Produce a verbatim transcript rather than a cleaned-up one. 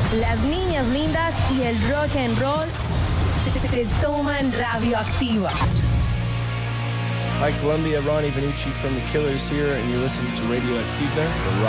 las niñas lindas y el rock and roll se, se toman radioactiva. Hi, Colombia. Ronnie Benucci from The Killers here, and you're listening to Radioactiva, the